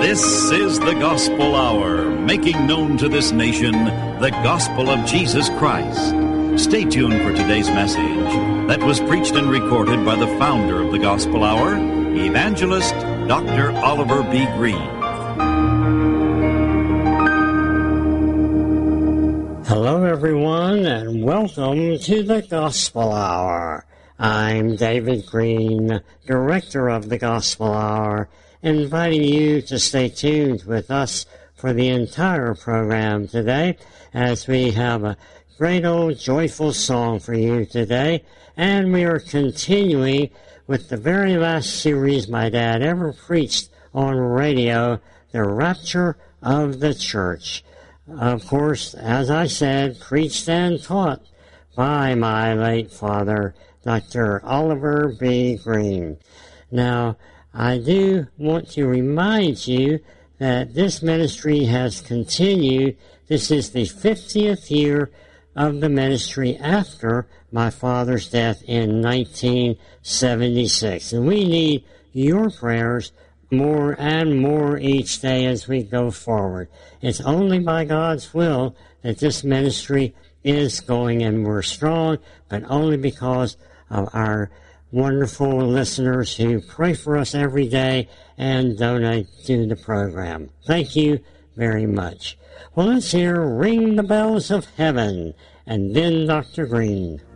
This is the Gospel Hour, making known to this nation the gospel of Jesus Christ. Stay tuned for today's message that was preached and recorded by the founder of the Gospel Hour, Evangelist Dr. Oliver B. Green. Hello, everyone, and welcome to the Gospel Hour. I'm David Green, Director of the Gospel Hour, inviting you to stay tuned with us for the entire program today, as we have a great old joyful song for you today, and we are continuing with the very last series my dad ever preached on radio, The Rapture of the Church. Of course, as I said, preached and taught by my late father, Dr. Oliver B. Green. Now, I do want to remind you that this ministry has continued. This is the 50th year of the ministry after my father's death in 1976. And we need your prayers more and more each day as we go forward. It's only by God's will that this ministry is going, and we're strong, but only because of our wonderful listeners who pray for us every day and donate to the program. Thank you very much. Well, let's hear Ring the Bells of Heaven, and then Dr. Green.